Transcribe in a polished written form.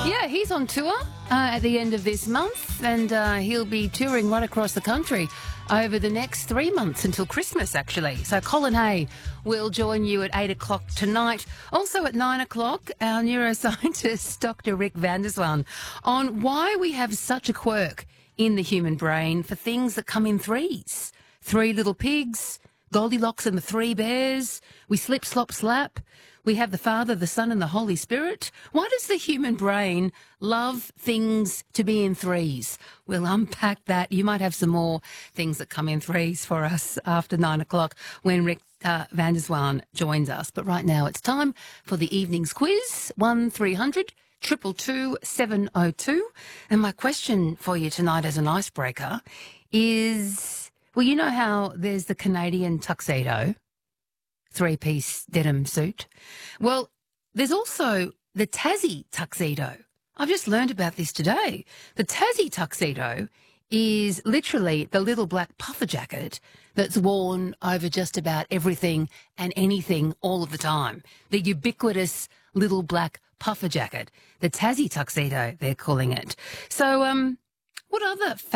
Yeah, he's on tour at the end of this month, and he'll be touring right across the country over the next 3 months until Christmas, actually. So Colin Hay will join you at 8 o'clock tonight. Also at 9 o'clock, our neuroscientist, Dr. Rick van der Zwaan, on why we have such a quirk in the human brain for things that come in threes. 3 little pigs, Goldilocks and the 3 bears, we slip, slop, slap. We have the Father, the Son and the Holy Spirit. Why does the human brain love things to be in threes? We'll unpack that. You might have some more things that come in threes for us after 9 o'clock when Rick van der Zwaan joins us. But right now it's time for the evening's quiz, 1300 222 702. And my question for you tonight as an icebreaker is, well, you know how there's the Canadian tuxedo, 3-piece denim suit. Well, there's also the Tassie tuxedo. I've just learned about this today. The Tassie tuxedo is literally the little black puffer jacket that's worn over just about everything and anything all of the time. The ubiquitous little black puffer jacket. The Tassie tuxedo, they're calling it. So, what other